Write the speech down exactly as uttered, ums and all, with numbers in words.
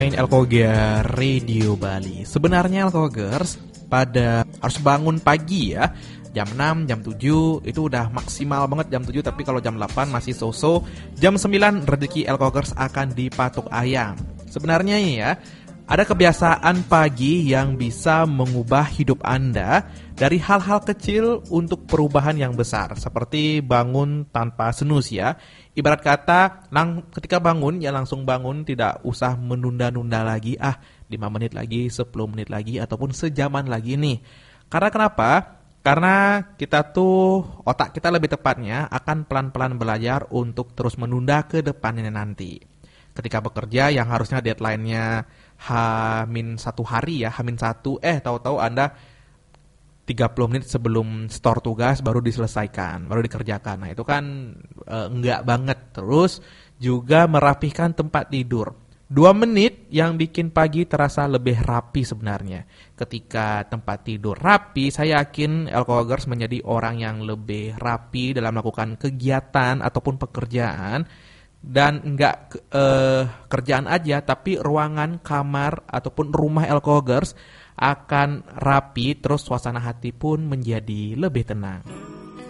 Elkoger Radio Bali. Sebenarnya Elkogers pada harus bangun pagi ya. Jam enam, jam tujuh itu udah maksimal banget jam tujuh, tapi kalau jam delapan masih so-so. Jam sembilan rezeki Elkogers akan dipatok ayam. Sebenarnya ya, ada kebiasaan pagi yang bisa mengubah hidup Anda dari hal-hal kecil untuk perubahan yang besar, seperti bangun tanpa snooze ya. Ibarat kata, lang, ketika bangun ya langsung bangun, tidak usah menunda-nunda lagi, ah lima menit lagi, sepuluh menit lagi, ataupun sejaman lagi nih. Karena kenapa? Karena kita tuh, otak kita lebih tepatnya akan pelan-pelan belajar untuk terus menunda ke depannya nanti. Ketika bekerja yang harusnya deadline-nya H-min satu hari ya, H-min satu, eh tahu-tahu Anda tiga puluh menit sebelum store tugas baru diselesaikan, baru dikerjakan. Nah itu kan e, enggak banget. Terus juga merapihkan tempat tidur. Dua menit yang bikin pagi terasa lebih rapi sebenarnya. Ketika tempat tidur rapi, saya yakin Elkogers menjadi orang yang lebih rapi dalam melakukan kegiatan ataupun pekerjaan. Dan enggak eh, kerjaan aja, tapi ruangan, kamar, ataupun rumah Elkogers akan rapi, terus suasana hati pun menjadi lebih tenang.